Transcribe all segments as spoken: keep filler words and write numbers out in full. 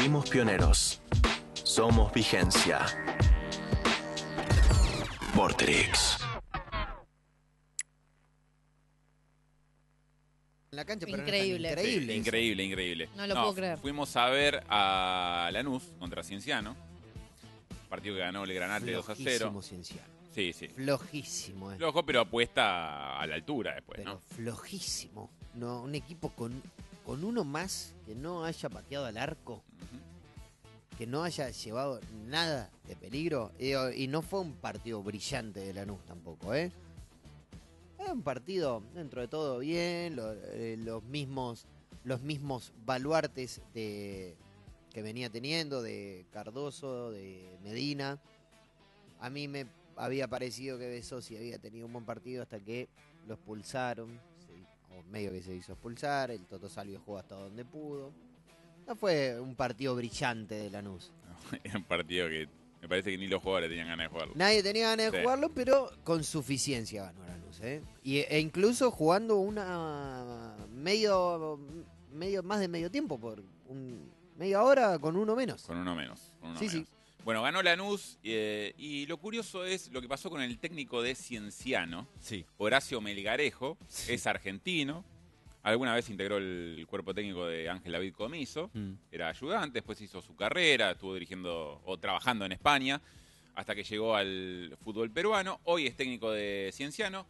Fuimos pioneros. Somos vigencia. Vorterix. En la cancha, pero Increíble. No es tan increíble. Sí, increíble, increíble. No lo puedo creer. Fuimos a ver a Lanús contra Cienciano. Partido que ganó el Granate dos a cero. Flojísimo Cienciano. Sí, sí. Flojísimo, eh. Flojo, pero apuesta a la altura después, Pero ¿no? flojísimo. No, un equipo con, con uno más que no haya pateado al arco, Ujú. que no haya llevado nada de peligro. Y, y no fue un partido brillante de Lanús tampoco, ¿eh? Era un partido, dentro de todo, bien. Lo, eh, los mismos los mismos baluartes de, que venía teniendo, de Cardoso, de Medina. A mí me había parecido que Besosi había tenido un buen partido hasta que lo expulsaron. Se- o medio que se hizo expulsar. El Toto Salvio jugó hasta donde pudo. No fue un partido brillante de Lanús. Era un partido que me parece que ni los jugadores tenían ganas de jugarlo. Nadie tenía ganas de Sí. jugarlo, pero con suficiencia ganó Lanús, ¿eh? Y, e incluso jugando una medio, medio más de medio tiempo, por un, media hora con uno menos. Con uno menos. Con uno Sí, menos. sí. Bueno, ganó Lanús eh, y lo curioso es lo que pasó con el técnico de Cienciano, Sí. Horacio Melgarejo, Sí. es argentino. Alguna vez integró el cuerpo técnico de Ángel David Comiso. Mm. Era ayudante, después hizo su carrera, estuvo dirigiendo o trabajando en España hasta que llegó al fútbol peruano. Hoy es técnico de Cienciano.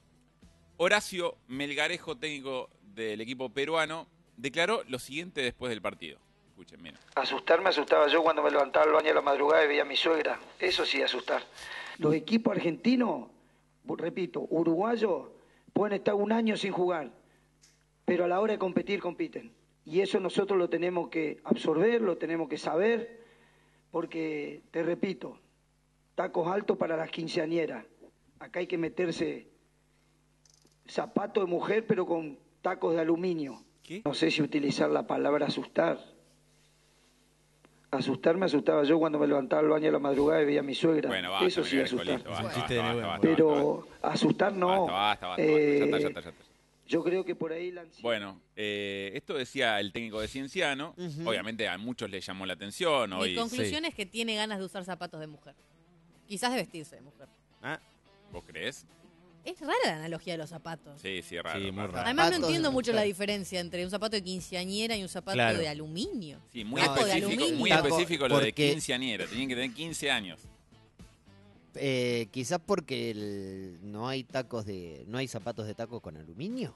Horacio Melgarejo, técnico del equipo peruano, declaró lo siguiente después del partido. Escuchen, miren. Asustar me asustaba yo cuando me levantaba al baño a la madrugada y veía a mi suegra. Eso sí, asustar. Los equipos argentinos, repito, uruguayos, pueden estar un año sin jugar, pero a la hora de competir, compiten. Y eso nosotros lo tenemos que absorber, lo tenemos que saber, porque, te repito, tacos altos para las quinceañeras. Acá hay que meterse zapatos de mujer, pero con tacos de aluminio. ¿Qué? No sé si utilizar la palabra asustar. Asustar me asustaba yo cuando me levantaba al baño a la madrugada y veía a mi suegra. Bueno, basta, Eso sí, Melgarejo, asustar. listo, basta, Es un chiste basta, de basta, nuevo. basta, Pero asustar no. Basta, basta, basta, Eh, basta, ya está, ya está, ya está. Yo creo que por ahí la ansiedad. Bueno, eh, esto decía el técnico de Cienciano. Ujú. Obviamente a muchos les llamó la atención. Mi Hoy, conclusión es que tiene ganas de usar zapatos de mujer. Quizás de vestirse de mujer. Ah, ¿Vos crees? Es rara la analogía de los zapatos. Sí, sí, raro. Sí, muy raro. Además no Zapatos entiendo de mucho mujer. la diferencia entre un zapato de quinceañera y un zapato Claro. de aluminio. Sí, muy Taco de específico, aluminio. muy Taco, específico lo de porque- quinceañera. Tenían que tener quince años. Eh, quizás porque el- no hay tacos de, no hay zapatos de tacos con aluminio.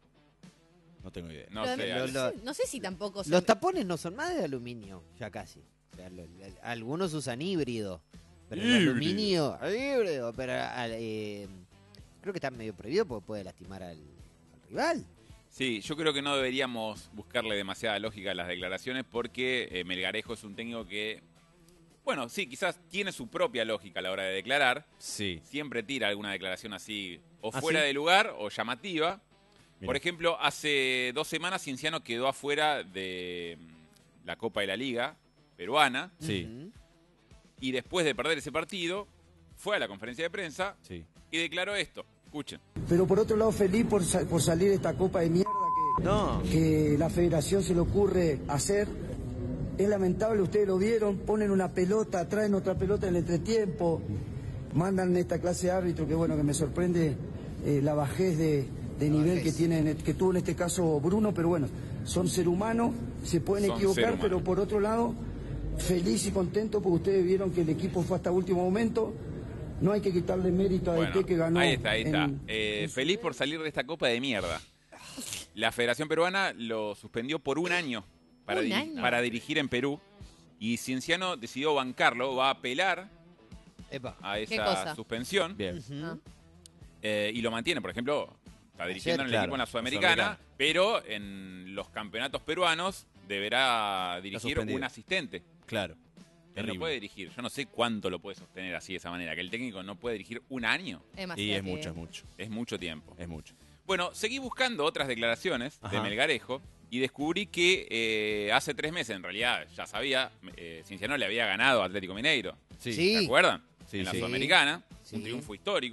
no tengo idea. No Pero sé. además, Ale. lo- no, sé, no sé si tampoco... se- Los tapones no son más de aluminio, ya casi. O sea, lo- lo- algunos usan híbrido, pero el Híbrido. aluminio, híbrido, pero al- eh, creo que está medio prohibido porque puede lastimar al, al rival. Sí, yo creo que no deberíamos buscarle demasiada lógica a las declaraciones porque eh, Melgarejo es un técnico que, bueno, sí, quizás tiene su propia lógica a la hora de declarar. Sí. Siempre tira alguna declaración así, o ¿Ah, fuera sí? de lugar o llamativa. Mirá. Por ejemplo, hace dos semanas Cienciano quedó afuera de mm, la Copa de la Liga peruana Sí, Ujú. y después de perder ese partido fue a la conferencia de prensa sí. y declaró esto. Escuchen. Pero por otro lado, feliz por, sa- por salir de esta copa de mierda que, No. que la federación se le ocurre hacer. Es lamentable, ustedes lo vieron, ponen una pelota, traen otra pelota en el entretiempo, mandan esta clase de árbitro que bueno, que me sorprende eh, la bajez de, de nivel bajez. que tiene, en el- que tuvo en este caso Bruno, pero bueno, son ser humanos, se pueden Son ser equivocar, humanos. pero por otro lado, feliz y contento porque ustedes vieron que el equipo fue hasta último momento. No hay que quitarle mérito a Bueno, D T que ganó. ahí está, ahí está. en- Eh, feliz por salir de esta copa de mierda. La Federación Peruana lo suspendió por un año para, ¿Un diri- año? para dirigir en Perú y Cienciano decidió bancarlo, va a apelar Epa. a ¿Qué esa cosa? suspensión Bien. Ujú. Ah. eh, y lo mantiene. Por ejemplo, está dirigiendo en el claro, equipo en la la Sudamericana, Sudamericana. pero en los campeonatos peruanos deberá dirigir suspendido. un asistente. Claro. Él no Terrible. puede dirigir. Yo no sé cuánto lo puede sostener así de esa manera. Que el técnico no puede dirigir un año. Demasiado Y es mucho, tiempo. es mucho. Es mucho tiempo. Es mucho. Bueno, seguí buscando otras declaraciones de Ajá. Melgarejo y descubrí que eh, hace tres meses, en realidad ya sabía, eh, Cienciano le había ganado a Atlético Mineiro. Sí. Sí. ¿Se acuerdan? Sí, en la sí. Sudamericana, Sí. un triunfo histórico.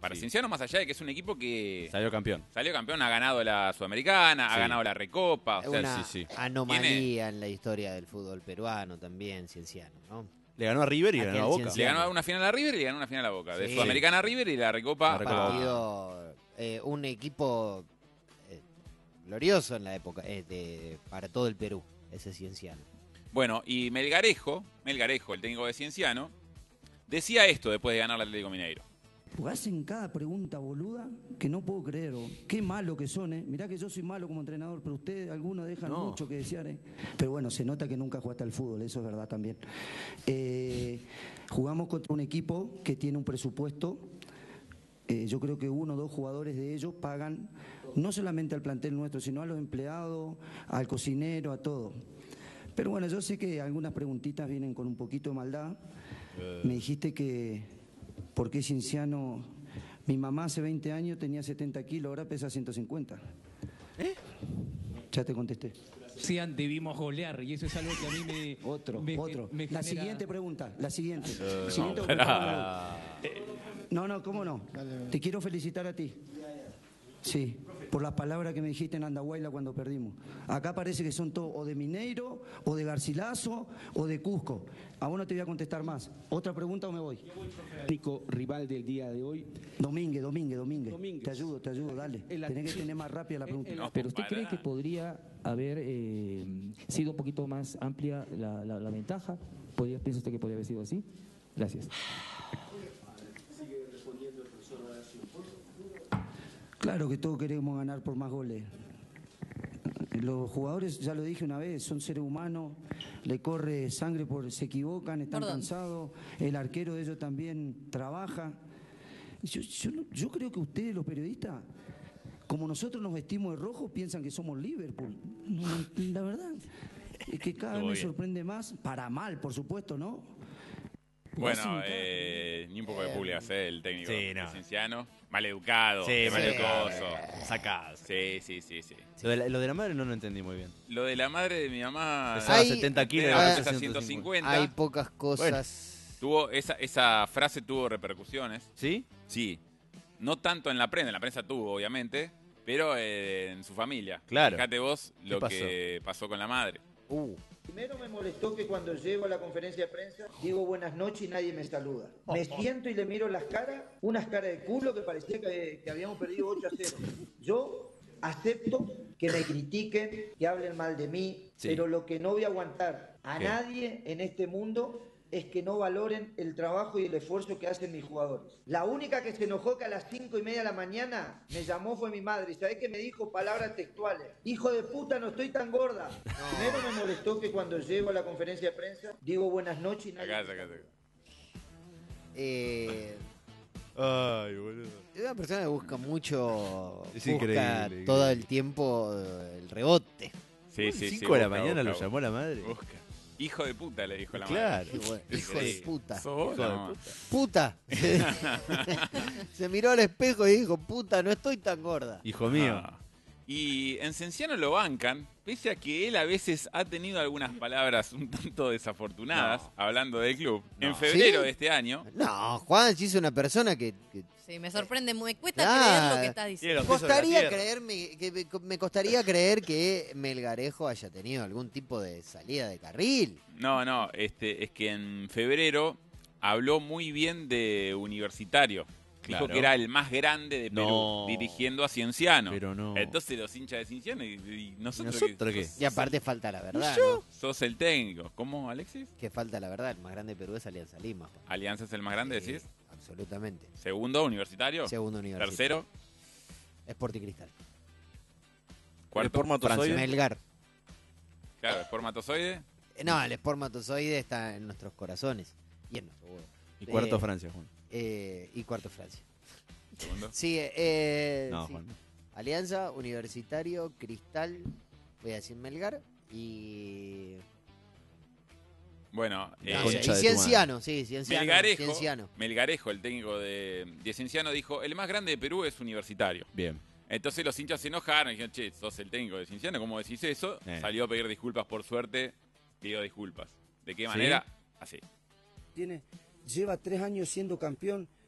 para Sí. Cienciano, más allá de que es un equipo que Salió campeón. salió campeón, ha ganado la Sudamericana, ha Sí. ganado la Recopa. O Es sea, una sí, sí. anomalía en la historia del fútbol peruano también, Cienciano, ¿no? Le ganó a River y le Aquel ganó a Boca. Cienciano. le ganó una final a River y le ganó una final a Boca. De Sí. Sudamericana a River y la Recopa. La Recopa. a- Partido, eh, un equipo eh, glorioso en la época, eh, de- para todo el Perú, ese Cienciano. Bueno, y Melgarejo, Melgarejo, el técnico de Cienciano, decía esto después de ganar al Atlético Mineiro. Porque hacen cada pregunta boluda que no puedo creer. O qué malo que son, ¿eh? Mirá que yo soy malo como entrenador, pero ustedes, algunos dejan No. mucho que desear, ¿eh? Pero bueno, se nota que nunca jugaste al fútbol, eso es verdad también. Eh, jugamos contra un equipo que tiene un presupuesto. Eh, yo creo que uno o dos jugadores de ellos pagan no solamente al plantel nuestro, sino a los empleados, al cocinero, a todo. Pero bueno, yo sé que algunas preguntitas vienen con un poquito de maldad. Me dijiste que ¿por qué Cienciano? Mi mamá hace veinte años tenía setenta kilos, ahora pesa ciento cincuenta. ¿Eh? Ya te contesté. Sí, debimos golear y eso es algo que a mí me... Otro, me- otro. me La genera- siguiente pregunta, la siguiente. Eh, La siguiente no, pregunta. No, no, ¿cómo no? Te quiero felicitar a ti. Sí, por las palabras que me dijiste en Andahuayla cuando perdimos. Acá parece que son todos o de Mineiro, o de Garcilaso, o de Cusco. A vos no te voy a contestar más. ¿Otra pregunta o me voy? Técnico rival del día de hoy. Domínguez, Domínguez, Domínguez. Domínguez. Te ayudo, te ayudo, dale. El- Tenés que tener más rápida la pregunta. No, Pero usted para cree nada. que podría haber eh, sido un poquito más amplia la, la- la ventaja? ¿Podría, ¿Piensa usted que podría haber sido así? Gracias. Claro que todos queremos ganar por más goles. Los jugadores, ya lo dije una vez, son seres humanos, le corre sangre por, se equivocan, están Perdón. cansados, el arquero de ellos también trabaja. Yo, yo no- yo creo que ustedes, los periodistas, como nosotros nos vestimos de rojo, piensan que somos Liverpool. No, no, la verdad es que cada vez Todo me bien. sorprende más, para mal, por supuesto, ¿no? Bueno, eh, ni un poco de publias, ¿eh? El técnico Sí, de no. Cienciano. Maleducado. Sí, maleducoso. Sacado. Sí, sí, sí, sí. Lo de, la, lo de la madre no lo entendí muy bien. Lo de la madre de mi mamá. Pesaba Hay- setenta kilos y ahora ahora pesa pesa ciento ciento cincuenta. Hay pocas cosas. Tuvo esa, esa frase tuvo repercusiones. ¿Sí? Sí. No tanto en la prensa, en la prensa tuvo, obviamente, pero eh, en su familia. Claro. Fíjate vos lo pasó? que pasó con la madre. Uh, Primero me molestó que cuando llego a la conferencia de prensa digo buenas noches y nadie me saluda. Me siento y le miro las caras, unas caras de culo que parecía que, que habíamos perdido ocho a cero. Yo acepto que me critiquen, que hablen mal de mí, Sí. pero lo que no voy a aguantar a ¿Qué? nadie en este mundo es que no valoren el trabajo y el esfuerzo que hacen mis jugadores. La única que se enojó que a las cinco y media de la mañana me llamó fue mi madre. ¿Y sabés qué me dijo? Palabras textuales. Hijo de puta, no estoy tan gorda. Primero me molestó que cuando llego a la conferencia de prensa digo buenas noches y nadie... Acá, acá, acá. eh, Ay, boludo. es una persona que busca mucho, Es busca increíble, todo increíble. el tiempo eh, el rebote. Sí, sí, sí. cinco de la busca, mañana busca, lo llamó la madre. busca. Hijo de puta, le dijo la Claro. Qué bueno, hijo Sí. de puta. Sos vos, Hijo de no. Puta. Se miró al espejo y dijo, puta, no estoy tan gorda. Hijo mío. Ah. Y en Cienciano lo bancan, pese a que él a veces ha tenido algunas palabras un tanto desafortunadas, hablando del club. No. En febrero ¿Sí? de este año, No, Juan, si es una persona que, que Sí, me sorprende, me cuesta Ah, creer lo que estás Tiene diciendo. los me pies sobre la costaría tierra. creerme, que me, me costaría creer que Melgarejo haya tenido algún tipo de salida de carril. no, no, este, es que en febrero habló muy bien de Universitario. Claro. Dijo que era el más grande de Perú, No. dirigiendo a Cienciano. Pero no. Entonces los hinchas de Cienciano y, y nosotros, ¿Nosotros qué? sos- Y aparte falta la verdad, ¿Y yo? ¿no? sos el técnico. ¿Cómo, Alexis? Que falta la verdad, el más grande de Perú es Alianza Lima. pa. Alianza es el más grande, Sí, decís. absolutamente. Segundo, Universitario. Segundo Universitario. Tercero, Sporting Cristal. cuarto, Espermatozoide. Melgar. claro, espermatozoide. Eh, No, el espermatozoide está en nuestros corazones y en nuestro huevo. Y cuarto Eh, Francia, Juan. Eh, y cuarto Francia. Segundo. Sí, eh, No, sí. Juan. Alianza, Universitario, Cristal, voy a decir Melgar y... Bueno, eh, no, concha y de tu Cienciano, sí, Cienciano. Melgarejo, Cienciano. Melgarejo, el técnico de, de Cienciano, dijo, el más grande de Perú es Universitario. Bien. Entonces los hinchas se enojaron y dijeron, che, sos el técnico de Cienciano, ¿cómo decís eso? Eh. Salió a pedir disculpas, por suerte, pidió disculpas. ¿De qué ¿Sí? manera? Así. Tiene, lleva tres años siendo campeón,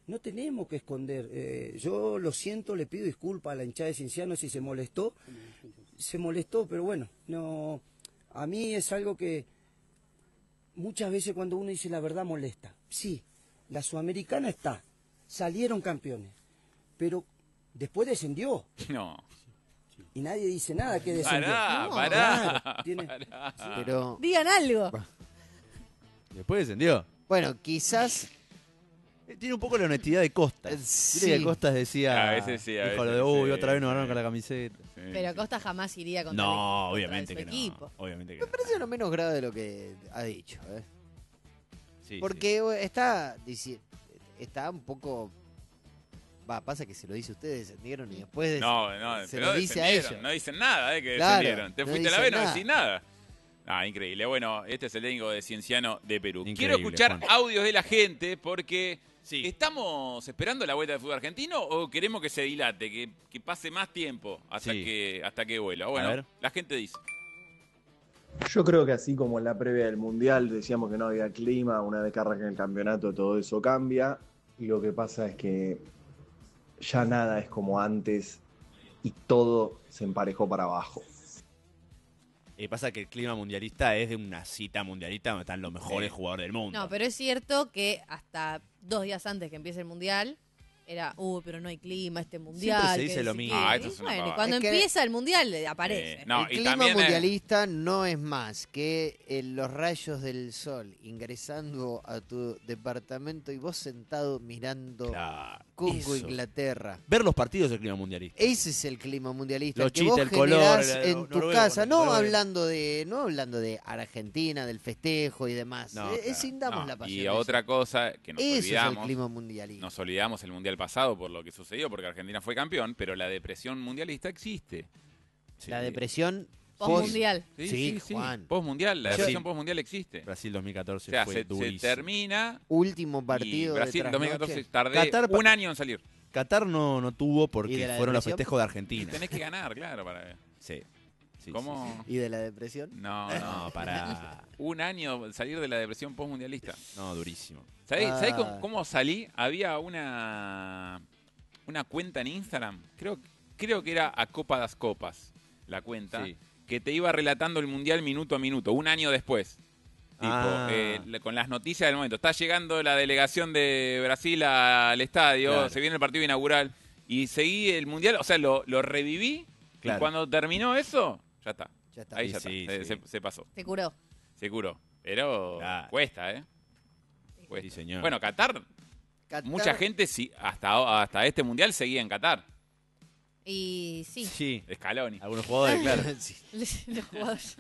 no tenemos que esconder. Eh, yo lo siento, le pido disculpas a la hinchada de Cienciano si se molestó. Se molestó, pero bueno, no, a mí es algo que muchas veces cuando uno dice la verdad molesta. Sí, la Sudamericana está, salieron campeones, pero después descendió. No. Y nadie dice nada que descendió. Pará, No, pará, claro, tiene- pará. Pero, Digan algo. Después descendió. bueno, quizás... Eh, Tiene un poco la honestidad de Costas. Eh, Viste que sí. Costas decía. A veces sí, a dijo veces lo de, uy, sí, otra vez nos ganaron sí. con la camiseta. Sí, Pero sí. Costa jamás iría contra, No, el- contra obviamente su que no. equipo. Obviamente que Me no. parece lo menos grave de lo que ha dicho. ¿eh? Sí, Porque está, dici- está un poco... Va, pasa que se lo dice a ustedes, descendieron y después de- No, no, se pero lo dice a descendieron, ellos. No dicen nada, eh, que Claro, descendieron. Te no fuiste a la dicen vez, no nada. decís nada. Ah, increíble. Bueno, este es el técnico de Cienciano de Perú. Increíble, Quiero escuchar Juan. audios de la gente porque Sí. ¿estamos esperando la vuelta del fútbol argentino o queremos que se dilate, que, que pase más tiempo hasta Sí. que hasta que vuela? A Bueno, ver. la gente dice. Yo creo que así como en la previa del Mundial decíamos que no había clima, una vez que arranca el campeonato todo eso cambia, y lo que pasa es que ya nada es como antes y todo se emparejó para abajo. Y pasa que el clima mundialista es de una cita mundialista donde están los mejores Sí. jugadores del mundo. No, pero es cierto que hasta dos días antes que empiece el mundial era, uy, pero no hay clima este mundial. Siempre se que dice no lo sé mismo. qué". Ah, esto Y es una bueno, y pavada. cuando Es que- empieza el mundial eh, aparece. Eh, no, el y clima también, eh, mundialista no es más que eh, los rayos del sol ingresando a tu departamento y vos sentado mirando Claro, Congo, eso. Inglaterra. Ver los partidos del clima mundialista. Ese es el clima mundialista, Los el que chistes, vos el color, generás el- en no tu lo veo casa, con- no no lo veo. hablando de, no hablando de Argentina, del festejo y demás. No, Eh, claro. Sintamos No, la pasión. y de eso. otra cosa que nos Ese es el olvidamos, clima mundialista. nos olvidamos el mundial pasado por lo que sucedió, porque Argentina fue campeón, pero la depresión mundialista existe. Sí. La depresión Postmundial. Sí, Sí, sí, sí. Juan. Postmundial, la Yo- depresión postmundial existe. Brasil dos mil catorce O sea, fue se, se durísimo. termina último y partido Brasil de dos mil catorce trasnoche. tardé Qatar pa- un año en salir. Qatar no, no tuvo ¿Y porque de la fueron los depresión? festejos de Argentina. Tenés que ganar, claro, para Sí. Sí, ¿Cómo? ¿Y de la depresión? No, sí. no, No, pará. un año salir de la depresión postmundialista. No, durísimo. ¿Sabés, Ah. ¿sabés cómo, cómo salí? Había una una cuenta en Instagram, creo, creo que era a Copa das Copas, la cuenta, Sí. que te iba relatando el Mundial minuto a minuto, un año después. Tipo, Ah. eh, le- con las noticias del momento. Está llegando la delegación de Brasil al estadio, Claro. se viene el partido inaugural, y seguí el Mundial, o sea, lo, lo reviví, Claro. y cuando terminó eso, ya está. Ya está. Ahí Sí, ya sí, está, se, sí. se- se pasó, Se curó. se curó. Pero Claro. cuesta, ¿eh? Cuesta. Sí, señor. Bueno, Qatar, Qatar- mucha gente sí, hasta, hasta este Mundial seguía en Qatar. Y sí, Sí. Scaloni. Algunos jugadores, claro. Sí. los jugadores.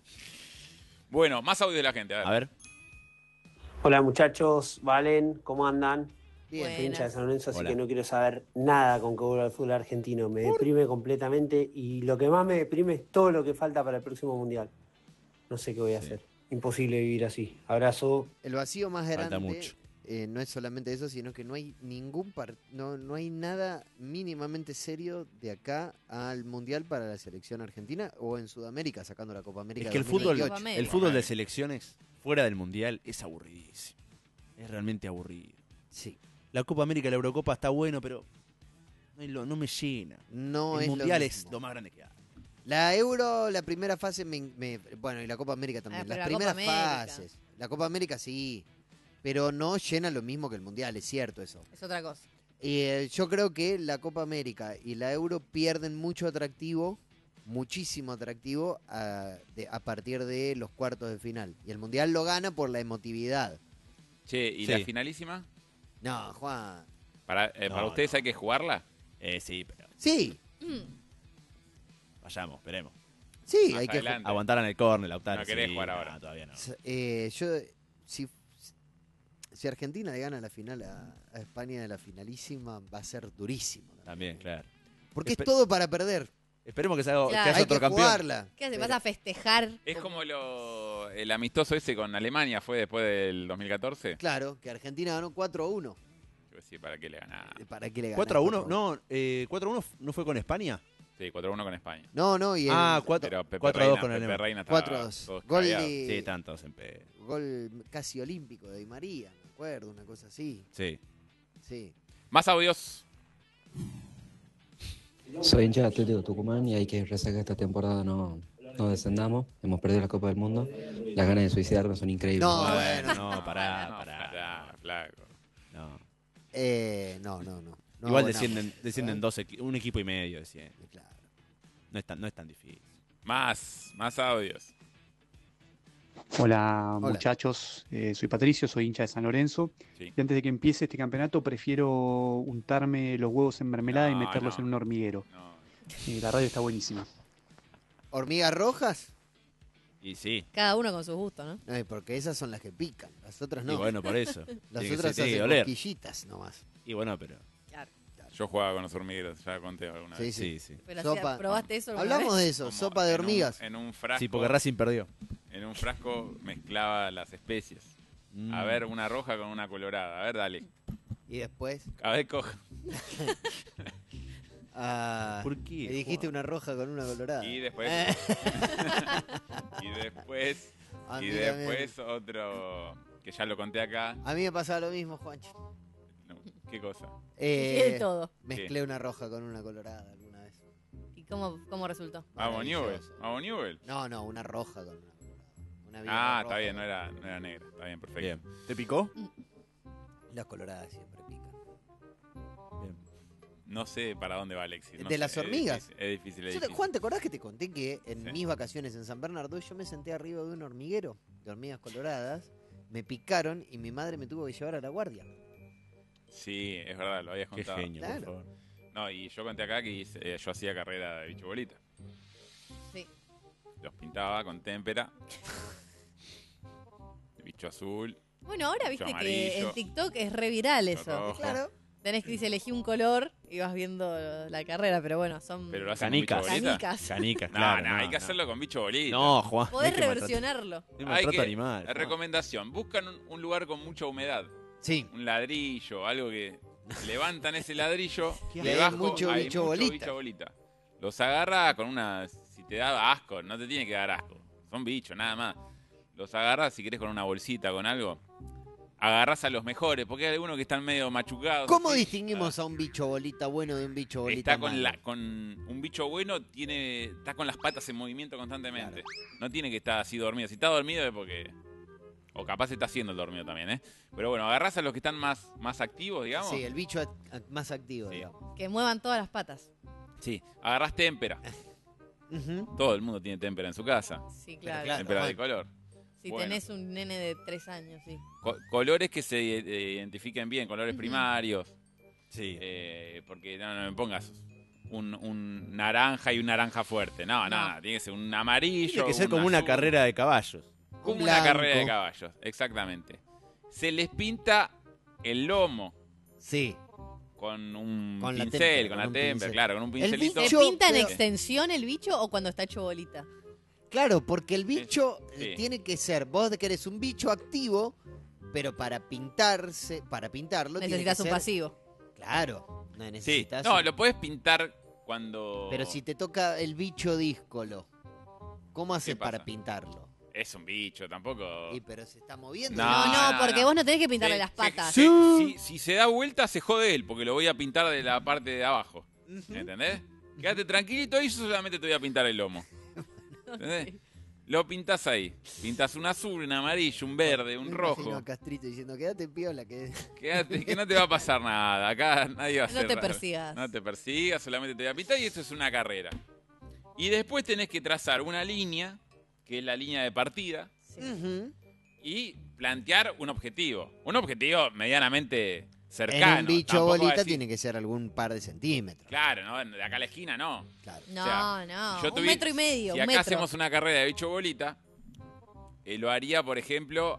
Bueno, más audio de la gente. A ver. A ver. Hola muchachos, Valen, ¿cómo andan? Bien. Buenas. Soy hincha de San Lorenzo, así Hola. que no quiero saber nada con que vuelva al fútbol argentino. Me deprime completamente y lo que más me deprime es todo lo que falta para el próximo mundial. No sé qué voy a Sí. hacer. Imposible vivir así. Abrazo. El vacío más Falta grande mucho. eh, no es solamente eso, sino que no hay ningún par- no, no hay nada mínimamente serio de acá al Mundial para la selección argentina o en Sudamérica, sacando la Copa América. Es que el dos mil fútbol, veintiocho. Copa América. el fútbol de selecciones fuera del mundial es aburridísimo. Es realmente aburrido. Sí, La Copa América y la Eurocopa está bueno, pero no, es lo- no me llena. no el es mundial lo es mismo. lo más grande que hay. La Euro, la primera fase, me, me- bueno, y la Copa América Ah, también. pero Las la Copa primeras América. fases. La Copa América sí, pero no llena lo mismo que el Mundial, es cierto eso. Es otra cosa. Y, eh, yo creo que la Copa América y la Euro pierden mucho atractivo, muchísimo atractivo a, de- a partir de los cuartos de final. Y el Mundial lo gana por la emotividad. Che, ¿y Sí. la finalísima? No, Juan. ¿Para, eh, No, ¿para ustedes no. hay que jugarla? Eh, sí, pero Sí, vayamos, esperemos. sí, Más hay que ju- adelante. Aguantaran el córner, Lautaro. No querés sí, jugar ahora. no, todavía no. S- eh, yo, si, si Argentina le gana la final a, a España de la finalísima, va a ser durísimo. También, claro. Porque Espe- es todo para perder. Esperemos que, se haga, Claro. que haya Hay otro que campeón. jugarla. ¿Qué hace? Pero- ¿Vas a festejar? Es como lo, el amistoso ese con Alemania, fue después del dos mil catorce. Claro, que Argentina ganó cuatro a uno. Yo decía, ¿para qué le ganaba? ¿Para qué le ganás cuatro a uno, no, eh, cuatro a uno no fue con España. Sí, cuatro a uno con España. No, no, y el Ah, cuatro Pero Pepe cuatro a dos Reina, con Pepe Alemania. Reina estaba cuatro a dos. todo Gol escabeado. de, Sí, tantos en P. gol casi olímpico de Di María, me acuerdo, una cosa así. Sí. Sí. Más audios. Soy hincha de Atlético Tucumán y hay que rezar que esta temporada no, no descendamos. Hemos perdido la Copa del Mundo. Las ganas de suicidarnos son increíbles. No, Bueno, bueno. no, pará, No, pará. pará, flaco. No. Eh, no, no, no. No, Igual bueno. descienden, descienden ¿Eh? dos equi- un equipo y medio, descienden. Claro. No es tan, no es tan difícil. Más, más audios. Hola, Hola. muchachos, Eh, soy Patricio, soy hincha de San Lorenzo Sí. y antes de que empiece este campeonato prefiero untarme los huevos en mermelada y No, meterlos no. en un hormiguero. No. Eh, la radio está buenísima. ¿Hormigas rojas? Y sí. Cada uno con su gusto, ¿no? No, porque esas son las que pican. Las otras no. Y bueno, por eso. Las Tiene que otras ser- tiene que hacen oler. cosquillitas nomás. Y bueno, pero. Claro. Yo jugaba con los hormigueros, ya conté alguna Sí, vez. sí. Sí, sí. Pero Sopa. hacía- ¿probaste eso alguna Hablamos vez? de eso, Como sopa de en un- hormigas. En un frasco. Sí, porque Racing perdió. En un frasco mezclaba las especies. Mm. A ver, una roja con una colorada. A ver, dale. Y después. A ver, coja. Ah, ¿Por qué, me dijiste una roja con una colorada. Y después. Eh. y después. A y mí después otro. Que ya lo conté acá. A mí me pasaba lo mismo, Juancho. No, ¿qué cosa? Eh, de todo. Mezclé una roja con una colorada alguna vez. ¿Y cómo, cómo resultó? Vamos, Newell. Maravilloso. Vamos, Newell. No, no, una roja con una colorada. Una bien Ah, roja. está bien, no era, no era negra. Está bien, perfecto. Bien. ¿Te picó? Las coloradas siempre pican. Bien. No sé para dónde va Alexis. no ¿De sé, las es hormigas? difícil, Es difícil, es Yo te- difícil. Juan, ¿te acordás que te conté que en Sí. mis vacaciones en San Bernardo yo me senté arriba de un hormiguero de hormigas coloradas, me picaron y mi madre me tuvo que llevar a la guardia? Sí, es verdad, lo habías Qué contado. genio, Claro. por favor. No, y yo conté acá que hice- eh, yo hacía carrera de bicho bolita. Sí. Los pintaba con témpera. Bicho azul. Bueno, ahora bicho viste que amarillo, en TikTok es re viral bicho eso. rojo. Claro. Tenés que dice, elegí un color y vas viendo la carrera, pero bueno, son Pero lo hacen Canicas. con bicho bolita. canicas. Canicas, No, claro. no, hay que hacerlo con bicho bolita. No, Juan. no Podés hay que maltratar- reversionarlo. no hay Hay maltrato que, animal. Juan. recomendación, buscan un, un lugar con mucha humedad. Sí. Un ladrillo, algo que levantan ese ladrillo, Qué le hay bajo, mucho hay bicho mucho bolita. bicho bolita. Los agarra con una, si te da asco, no te tiene que dar asco, son bichos, nada más. Los agarras si querés con una bolsita, con algo, agarrás a los mejores, porque hay algunos que están medio machucados. ¿Cómo así. distinguimos a un bicho bolita bueno de un bicho bolita Está con, malo? la, con un bicho bueno, tiene está con las patas en movimiento constantemente. No tiene que estar así dormido. Si está dormido es porque... O capaz está haciendo el dormido también, ¿eh? Pero bueno, agarrás a los que están más, más activos, digamos. Sí, el bicho act- act- más activo, Sí. digamos. Que muevan todas las patas. Sí, agarrás témpera. Ujú. Todo el mundo tiene témpera en su casa. Sí, claro. claro. Témpera de bueno. color. Si Bueno. tenés un nene de tres años, sí. Co- colores que se eh, identifiquen bien, colores Ujú. primarios. Sí. Eh, porque no, no me pongas un, un naranja y un naranja fuerte. No, no, No. tiene que ser un amarillo. Tiene que ser un como una azul. carrera de caballos. Como Un una blanco. carrera de caballos, exactamente. Se les pinta el lomo Sí. con un Con la pincel, témpera, con con la un témpera, pincel. claro, con un El pincelito. ¿Se bicho- pinta en pero- extensión el bicho o cuando está hecho bolita? Claro, porque el bicho Sí. eh, tiene que ser, vos querés un bicho activo, pero para pintarse, para pintarlo tiene Necesitas que un ser- pasivo. Claro, no Sí, necesitas. no, un- lo puedes pintar cuando... Pero si te toca el bicho díscolo, ¿cómo haces pasa? para pintarlo? Es un bicho, tampoco... Y pero se está moviendo. No, No, no, no, porque no. vos no tenés que pintarle Se- las se- patas. se- si, si se da vuelta, se jode él, porque lo voy a pintar de la parte de abajo. Ujú. ¿Entendés? Quédate tranquilito y yo solamente te voy a pintar el lomo. ¿Entendés? Lo pintás ahí. Pintas un azul, un amarillo, un verde, un Me imagino rojo. a Castrito diciendo, quédate piola, que Quédate, que no te va a pasar nada. Acá nadie va a No hacer te nada. persigas. No te persigas, solamente te voy a pintar y eso es una carrera. Y después tenés que trazar una línea, que es la línea de partida, Sí. Ujú. y plantear un objetivo. Un objetivo medianamente en cercano. un bicho Tampoco va a bolita decir, tiene que ser algún par de centímetros. Claro, ¿no? De acá a la esquina no. Claro. No, O sea, no. yo Un tuvi- metro y medio, Si un acá metro. hacemos una carrera de bicho bolita, eh, lo haría, por ejemplo,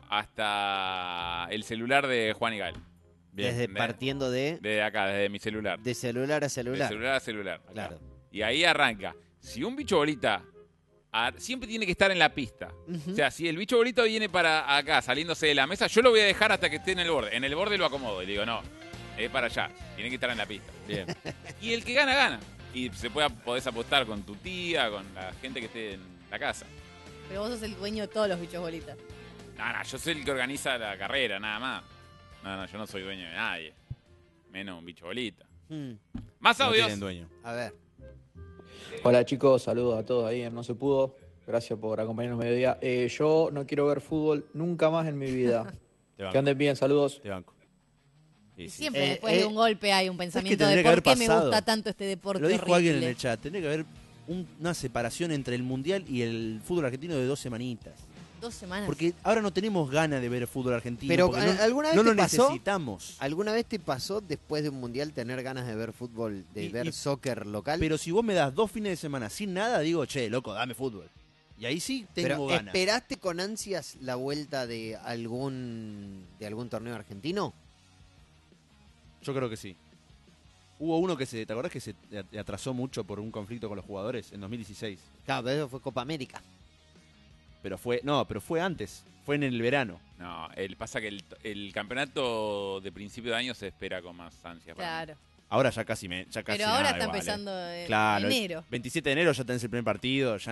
hasta el celular de Juan y Gal. Desde ¿entendés? partiendo de, Desde acá, desde mi celular. de celular a De celular. celular a celular. acá. Claro. Y ahí arranca. Si un bicho bolita a- siempre tiene que estar en la pista. Ujú. O sea, si el bicho bolita viene para acá, saliéndose de la mesa, yo lo voy a dejar hasta que esté en el borde. En el borde lo acomodo y le digo, no, es para allá. Tiene que estar en la pista. Bien. Y el que gana, gana. Y se puede, podés apostar con tu tía, con la gente que esté en la casa. Pero vos sos el dueño de todos los bichos bolitas. No, no, yo soy el que organiza la carrera, nada más. No, no, yo no soy dueño de nadie. menos un bicho bolita. Mm. Más No audios. tienen dueño. A ver. Hola chicos, saludos a todos ahí en No Se Pudo. Gracias por acompañarnos mediodía. Eh, yo no quiero ver fútbol nunca más en mi vida. Te banco. Que anden bien, saludos. Te banco. Sí, sí. Siempre Eh, después eh, de un golpe hay un ¿Sabes qué pensamiento de tendría que por haber qué me pasado? gusta tanto este deporte Lo dijo horrible. alguien en el chat. Tendría que haber un- una separación entre el Mundial y el fútbol argentino de dos semanitas. Dos semanas. Porque ahora no tenemos ganas de ver el fútbol argentino. Pero porque no, ¿alguna vez no te lo pasó? necesitamos. ¿Alguna vez te pasó después de un mundial tener ganas de ver fútbol, de Y- ver y- soccer local? Pero si vos me das dos fines de semana sin nada, digo, che, loco, dame fútbol. Y ahí sí tengo Pero, ganas. ¿esperaste con ansias la vuelta de algún de algún torneo argentino? Yo creo que sí. Hubo uno que se, ¿te acordás que se atrasó mucho por un conflicto con los jugadores en dos mil dieciséis? Claro, pero eso fue Copa América. Pero fue, no, pero fue antes, fue en el verano. No, el, pasa que el, el campeonato de principio de año se espera con más ansia. para mí. Claro. Ahora ya casi me, ya casi Pero ahora nada está igual, eh. empezando en Claro, el enero. veintisiete de enero ya tenés el primer partido, ya